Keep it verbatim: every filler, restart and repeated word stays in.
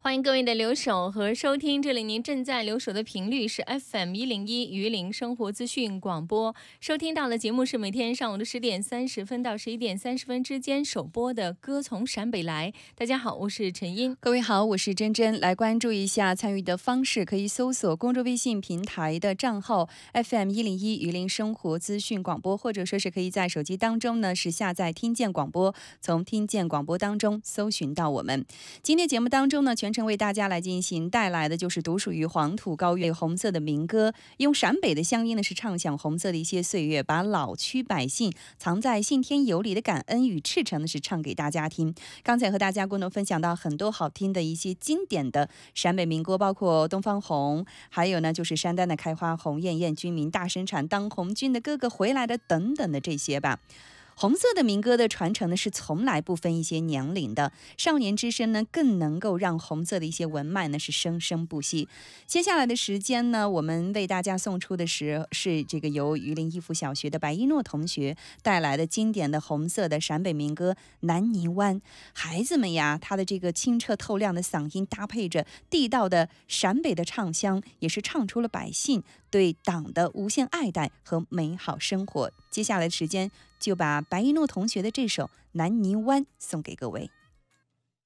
欢迎各位的留守和收听，这里您正在留守的频率是 F M 一零一榆林生活资讯广播，收听到的节目是每天上午的十点三十分到十一点三十分之间首播的歌从陕北来。大家好，我是陈英。 各位好，我是珍珍。来关注一下参与的方式，可以搜索公众微信平台的账号 F M 一零一榆林生活资讯广播，或者说是可以在手机当中呢是下载听见广播，从听见广播当中搜寻到我们。今天节目当中呢，全程为大家来进行带来的就是独属于黄土高原红色的民歌，用陕北的乡音呢是唱响红色的一些岁月，把老区百姓藏在信天有理的感恩与赤诚呢是唱给大家听。刚才和大家共同分享到很多好听的一些经典的陕北民歌，包括东方红，还有呢就是山丹的开花红艳艳，军民大生产，当红军的哥哥回来的等等的这些吧。红色的民歌的传承呢是从来不分一些年龄的，少年之声呢更能够让红色的一些文脉呢是生生不息。接下来的时间呢，我们为大家送出的是是这个由榆林一福小学的白一诺同学带来的经典的红色的陕北民歌《南泥湾》。孩子们呀，他的这个清澈透亮的嗓音搭配着地道的陕北的唱腔，也是唱出了百姓对党的无限爱戴和美好生活。接下来的时间就把白一诺同学的这首《南泥湾》送给各位。